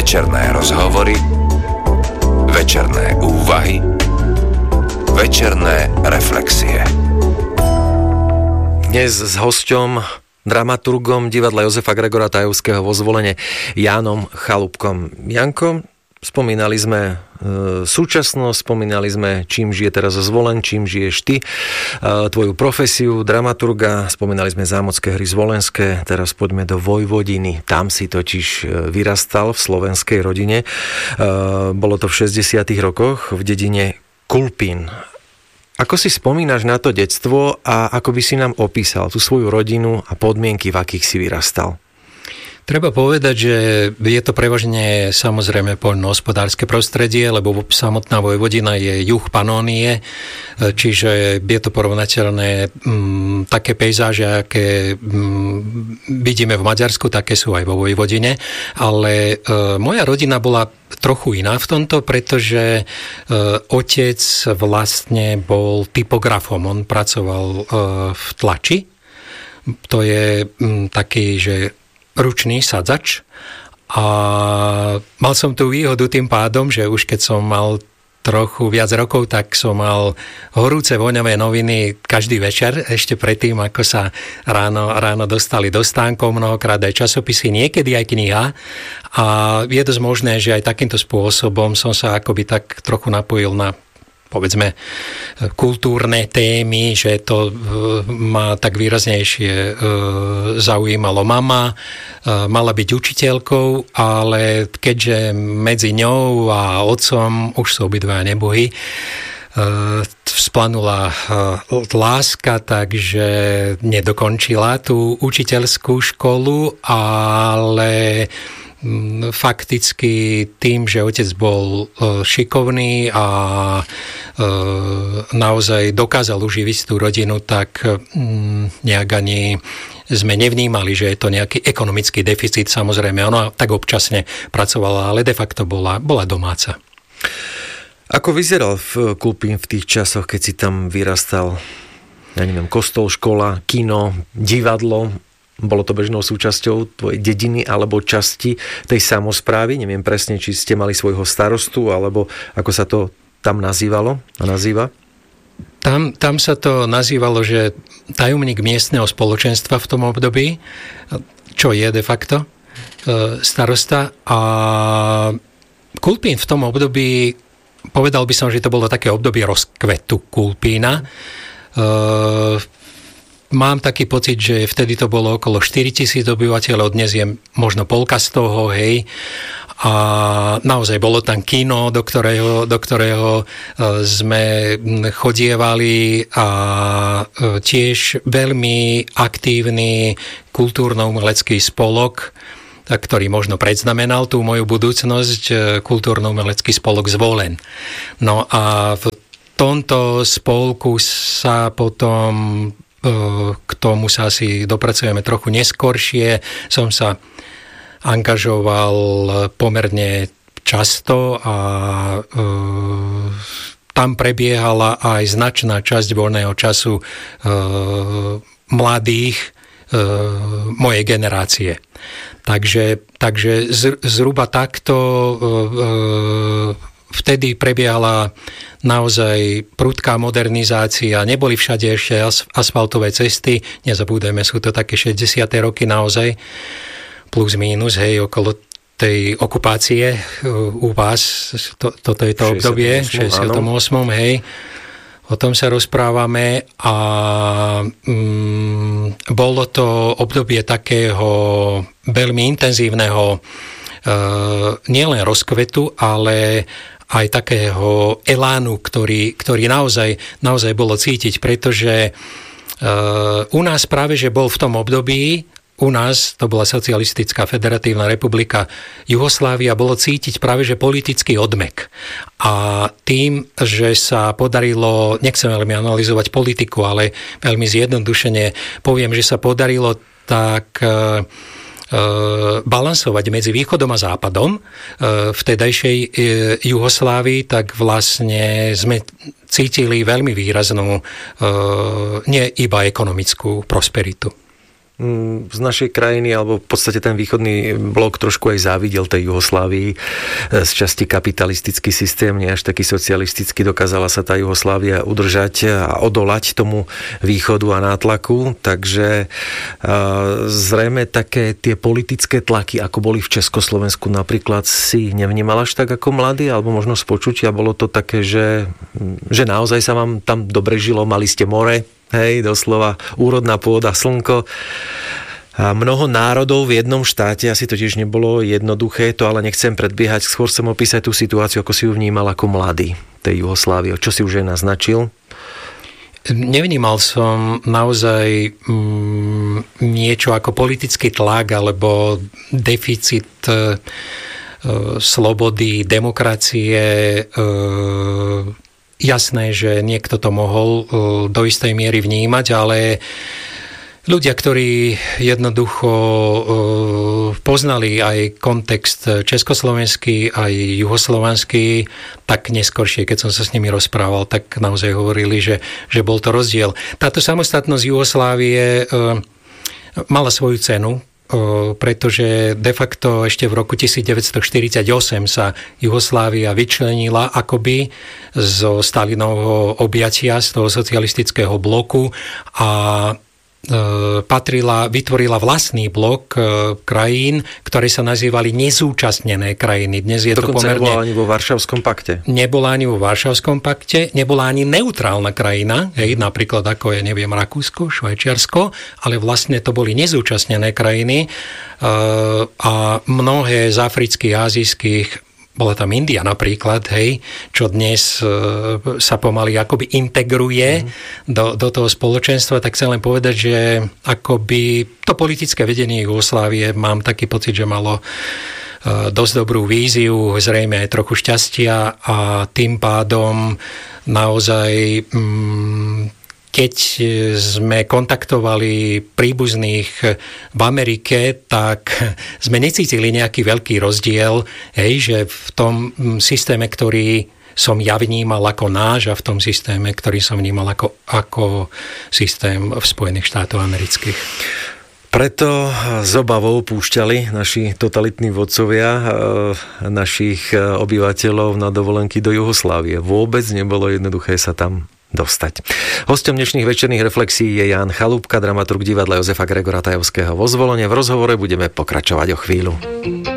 Večerné rozhovory, večerné úvahy, večerné reflexie. Dnes s hosťom, dramaturgom divadla Jozefa Gregora Tajovského vo Zvolene, Jánom Chalúbkom. Janko, spomínali sme súčasnosť, spomínali sme, čím žije teraz Zvolen, čím žiješ ty, tvoju profesiu dramaturga, spomínali sme zámocké hry zvolenské, teraz poďme do Vojvodiny. Tam si totiž vyrastal v slovenskej rodine. Bolo to v 60. rokoch v dedine Kulpín. Ako si spomínaš na to detstvo a ako by si nám opísal tú svoju rodinu a podmienky, v akých si vyrastal? Treba povedať, že je to prevažne samozrejme poľnohospodárske prostredie, lebo samotná Vojvodina je juh Panónie, čiže je to porovnateľné také pejzáže, aké vidíme v Maďarsku, také sú aj vo Vojvodine, ale moja rodina bola trochu iná v tomto, pretože otec vlastne bol typografom, on pracoval v tlači, to je taký, že ručný sadzač a mal som tú výhodu tým pádom, že už keď som mal trochu viac rokov, tak som mal horúce voňavé noviny každý večer, ešte predtým, ako sa ráno dostali do stánkov, mnohokrát aj časopisy, niekedy aj kniha a je dosť možné, že aj takýmto spôsobom som sa akoby tak trochu napojil na povedzme kultúrne témy, že to ma tak výraznejšie zaujímalo. Mama mala byť učiteľkou, ale keďže medzi ňou a otcom už sú obidvaja nebohy, vzplanula láska, takže nedokončila tú učiteľskú školu, ale fakticky tým, že otec bol šikovný a naozaj dokázal uživiť tú rodinu, tak nejak ani sme nevnímali, že je to nejaký ekonomický deficit. Samozrejme, ona tak občasne pracovala, ale de facto bola domáca. Ako vyzeral v Kulpín v tých časoch, keď si tam vyrastal? Ja neviem, kostol, škola, kino, divadlo. Bolo to bežnou súčasťou tvojej dediny alebo časti tej samosprávy? Neviem presne, či ste mali svojho starostu, alebo ako sa to tam nazývalo a nazýva? Tam sa to nazývalo, že tajomník miestneho spoločenstva v tom období, čo je de facto starosta. A Kulpín v tom období, povedal by som, že to bolo také obdobie rozkvetu Kulpína. Mám taký pocit, že vtedy to bolo okolo 4,000 obyvateľov, dnes je možno polka z toho, hej. A naozaj bolo tam kino, do ktorého sme chodievali a tiež veľmi aktívny kultúrno-umelecký spolok, ktorý možno predznamenal tú moju budúcnosť, kultúrno-umelecký spolok Zvolen. No a v tomto spolku sa potom k tomu sa asi dopracujeme trochu neskoršie. Som sa angažoval pomerne často a tam prebiehala aj značná časť voľného času mladých mojej generácie. Takže zhruba takto vtedy prebiehala naozaj prudká modernizácia, neboli všade ešte asfaltové cesty, nezabúdajme, sú to také 60. roky naozaj, plus mínus, hej, okolo tej okupácie u vás, toto je to obdobie, 68. hej, o tom sa rozprávame a bolo to obdobie takého veľmi intenzívneho nielen rozkvetu, ale aj takého elánu, ktorý naozaj bolo cítiť, pretože u nás práve, že bol v tom období, u nás, to bola Socialistická federatívna republika Juhoslávia, bolo cítiť práve, že politický odmek. A tým, že sa podarilo, nechcem veľmi analyzovať politiku, ale veľmi zjednodušene poviem, že sa podarilo tak balansovať medzi východom a západom v tedajšej Juhoslávii, tak vlastne sme cítili veľmi výraznú, nie iba ekonomickú prosperitu. z našej krajiny, alebo v podstate ten východný blok trošku aj závidel tej Juhoslávii, z časti kapitalistický systém, nie až taký socialistický, dokázala sa tá Juhoslávia udržať a odolať tomu východu a nátlaku, takže zrejme také tie politické tlaky, ako boli v Československu napríklad, si nevnímal až tak ako mladý, alebo možno z počutia bolo to také, že naozaj sa vám tam dobre žilo, mali ste more, hej, doslova úrodná pôda, slnko. A mnoho národov v jednom štáte, asi to tiež nebolo jednoduché, to ale nechcem predbiehať, skôr chcem opísať tú situáciu, ako si ju vnímal ako mladý tej Juhoslávie. Čo si už aj naznačil? Nevnímal som naozaj niečo ako politický tlak alebo deficit slobody, demokracie. Jasné, že niekto to mohol do istej miery vnímať, ale ľudia, ktorí jednoducho poznali aj kontext československý, aj juhoslovanský, tak neskôršie, keď som sa s nimi rozprával, tak naozaj hovorili, že bol to rozdiel. Táto samostatnosť Juhoslávie mala svoju cenu, pretože de facto ešte v roku 1948 sa Juhoslávia vyčlenila akoby zo Stalinovho objatia, z toho socialistického bloku a vytvorila vlastný blok krajín, ktoré sa nazývali nezúčastnené krajiny. Dnes je dokonca to pomerne... nebola ani vo Varšavskom pakte. Nebola ani vo Varšavskom pakte, nebola ani neutrálna krajina, napríklad ako je, Rakúsko, Švajčiarsko, ale vlastne to boli nezúčastnené krajiny a mnohé z afrických, azijských, bola tam India napríklad, čo dnes sa pomaly akoby integruje do toho spoločenstva, tak chcem len povedať, že akoby to politické vedenie Jugoslávie, mám taký pocit, že malo dosť dobrú víziu, zrejme aj trochu šťastia a tým pádom naozaj keď sme kontaktovali príbuzných v Amerike, tak sme necítili nejaký veľký rozdiel, že v tom systéme, ktorý som ja vnímal ako náš a v tom systéme, ktorý som vnímal ako systém v Spojených štátoch amerických. Preto s obavou púšťali naši totalitní vodcovia našich obyvateľov na dovolenky do Juhoslávie. Vôbec nebolo jednoduché sa tam dostať. Hosťom dnešných večerných reflexí je Ján Chalúbka, dramaturg divadla Jozefa Gregora Tajovského vo Zvolene. V rozhovore budeme pokračovať o chvíľu.